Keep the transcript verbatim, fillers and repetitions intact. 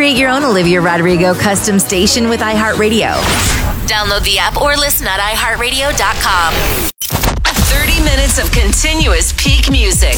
Create your own Olivia Rodrigo custom station with iHeartRadio. Download the app or listen at i heart radio dot com. thirty minutes of continuous peak music.